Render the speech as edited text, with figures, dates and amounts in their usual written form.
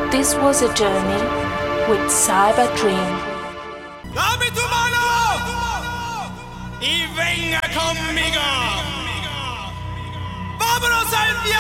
This was a journey with Cyber Dream. ¡Dame tu mano! Y venga conmigo. ¡Vámonos al viaje!